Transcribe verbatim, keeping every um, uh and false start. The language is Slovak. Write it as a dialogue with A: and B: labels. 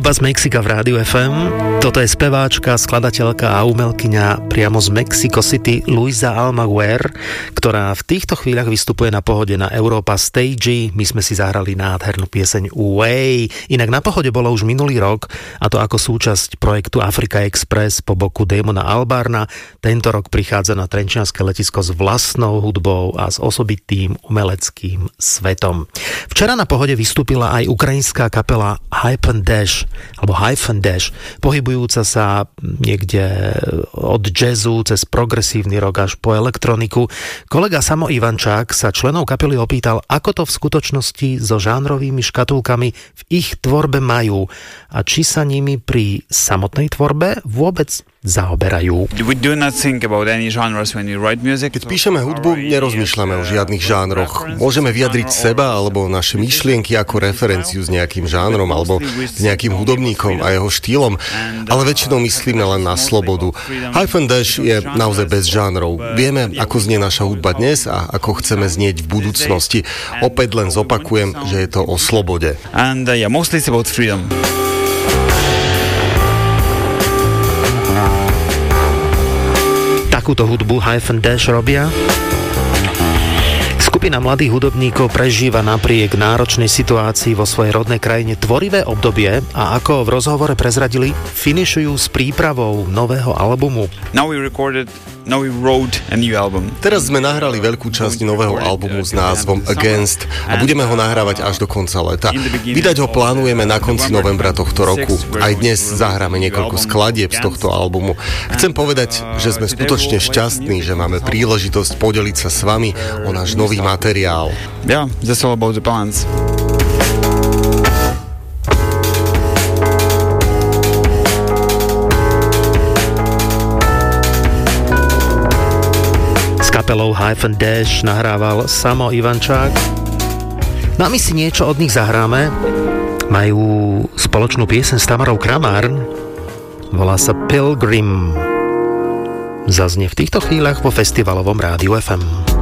A: Hudba z Mexika v Rádiu ef em. Toto je speváčka, skladateľka a umelkyňa priamo z Mexico City Luisa Almaguer, ktorá v týchto chvíľach vystupuje na Pohode na Europa Stage. My sme si zahrali nádhernú pieseň Way. Inak na Pohode bolo už minulý rok, a to ako súčasť projektu Africa Express po boku Damona Albarna. Tento rok prichádza na trenčianske letisko s vlastnou hudbou a s osobitým umeleckým svetom. Včera na Pohode vystúpila aj ukrajinská kapela Hyphen Dash, alebo Hyphen Dash, pohybujúca sa niekde od jazzu cez progresívny rock až po elektroniku. Kolega Samo Ivančák sa členov kapely opýtal, ako to v skutočnosti so žánrovými škatulkami v ich tvorbe majú a či sa nimi pri samotnej tvorbe vôbec zaoberajú.
B: Keď píšeme hudbu, nerozmýšľame o žiadnych žánroch. Môžeme vyjadriť seba alebo naše myšlienky ako referenciu s nejakým žánrom alebo s nejakým hudobníkom a jeho štýlom, ale väčšinou myslíme len na slobodu. Hyphen Dash je naozaj bez žánrov. Vieme, ako znie naša hudba dnes a ako chceme znieť v budúcnosti. Opäť len zopakujem, že je to o slobode.
C: And uh, yeah, mostly it's about freedom.
A: Takúto hudbu Hyphen Dash robia. Skupina mladých hudobníkov prežíva napriek náročnej situácii vo svojej rodnej krajine tvorivé obdobie a ako v rozhovore prezradili, finišujú s prípravou nového albumu.
C: Now we recorded Now we wrote a new album.
B: Teraz sme nahrali veľkú časť nového albumu s názvom Against a budeme ho nahrávať až do konca leta. Vydať ho plánujeme na konci novembra tohto roku. Aj dnes zahráme niekoľko skladieb z tohto albumu. Chcem povedať, že sme skutočne šťastní, že máme príležitosť podeliť sa s vami o náš nový materiál.
C: Yeah, that's all about the plans.
A: Kapelou Hyphen Dash nahrával Samo Ivančák. No a my si niečo od nich zahráme. Majú spoločnú pieseň s Tamarou Kramár. Volá sa Pilgrim. Zaznie v týchto chvíľach vo festivalovom Rádiu ef em.